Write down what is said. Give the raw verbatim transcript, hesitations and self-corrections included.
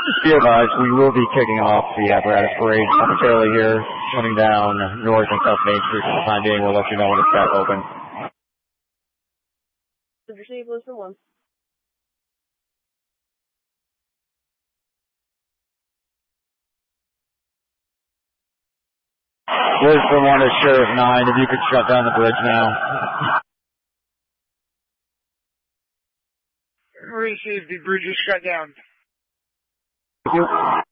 Be advised, we will be kicking off the apparatus parade momentarily here, coming down North and South Main Street for the time being. We'll let you know when it's back open. one. Lisbon one to Sheriff nine, if you could shut down the bridge now. Received, the bridge is shut down. Thank you.